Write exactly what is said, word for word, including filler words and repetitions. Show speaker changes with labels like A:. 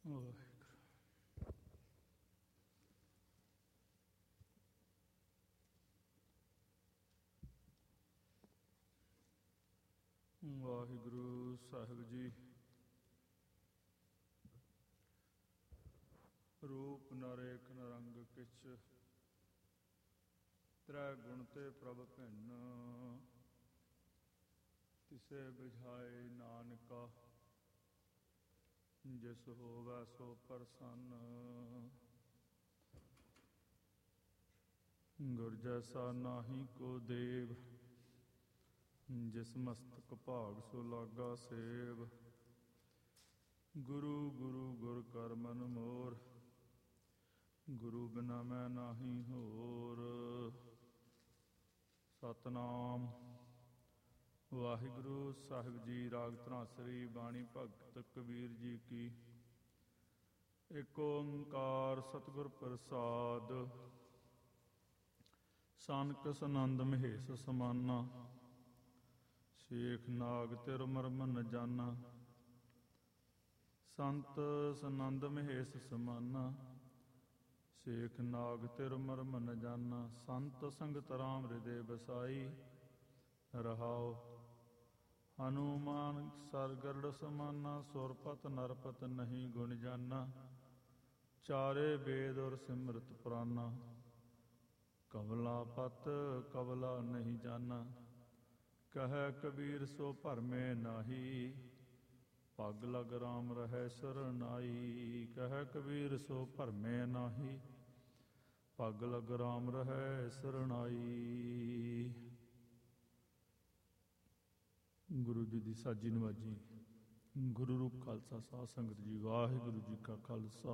A: ਵਾਹਿਗੁਰੂ। ਵਾਹਿਗੁਰੂ ਸਾਹਿਬ ਜੀ। ਰੂਪ ਨਰੇਖ ਨਰੰਗ ਕਿਛ, ਤ੍ਰੈ ਗੁਣ ਤੇ ਪ੍ਰਭ ਭਿੰਨ। ਤਿਸੇ ਬੁਝਾਏ ਨਾਨਕਾ, ਜਿਸ ਹੋਵੈ ਸੋ ਪ੍ਰਸੰਨ। ਗੁਰ ਜੈਸਾ ਨਾਹੀ ਕੋ ਦੇਵ, ਜਿਸ ਮਸਤਕ ਭਾਗ ਸੋ ਲਾਗਾ ਸੇਵ। ਗੁਰੂ ਗੁਰੂ ਗੁਰ ਕਰ ਮਨ ਮੋਰ, ਗੁਰੂ ਬਿਨਾ ਮੈਂ ਨਾਹੀ ਹੋਰ। ਸਤਿਨਾਮ। ਵਾਹਿਗੁਰੂ ਸਾਹਿਬ ਜੀ। ਰਾਗ ਧਨਾਸਰੀ। ਬਾਣੀ ਭਗਤ ਕਬੀਰ ਜੀ ਕੀ। ਏਕ ਓੰਕਾਰ ਸਤਿਗੁਰ ਪ੍ਰਸਾਦ। ਸਾਨਕ ਸਨੰਦ ਮਹੇਸ਼ ਸਮਾਨਾ, ਸ਼ੇਖ ਨਾਗ ਤਿਰ ਮਰਮ ਨ ਜਾਨਾ। ਸੰਤ ਸਨੰਦ ਮਹੇਸ਼ ਸਮਾਨਾ, ਸ਼ੇਖ ਨਾਗ ਤਿਰ ਮਰਮ ਨ ਜਾਨਾ। ਸੰਤ ਸੰਗਤ ਰਾਮ ਹਿਰਦੇ ਬਸਾਈ, ਰਹਾਉ ਹਨੂਮਾਨ ਸਰ ਗਰੜ ਸਮਾਨਾ। ਸੁਰਪਤ ਨਰਪਤ ਨਹੀਂ ਗੁਣ ਜਾਨਾ, ਚਾਰੇ ਵੇਦ ਔਰ ਸਿਮਰਤ ਪੁਰਾਨਾ। ਕਮਲਾ ਪਤ ਕਬਲਾ ਨਹੀਂ ਜਾਨਾ, ਕਹੈ ਕਬੀਰ ਸੋ ਭਰਮੇ ਨਾਹੀ। ਪੱਗ ਲਗ ਰਾਮ ਰਹੈ ਸਰਨਾਈ, ਕਹੈ ਕਬੀਰ ਸੋ ਭਰਮੇ ਨਾਹੀ। ਪੱਗ ਲਗ ਰਾਮ ਰਹੈ ਸਰਨਾਈ। ਗੁਰੂ ਜੀ ਦੀ ਸਾਜੀ ਨਵਾਜੀ। ਗੁਰੂ ਰੂਪ ਖਾਲਸਾ ਸਾਧ ਸੰਗਤ ਜੀ। ਵਾਹਿਗੁਰੂ ਜੀ ਕਾ ਖਾਲਸਾ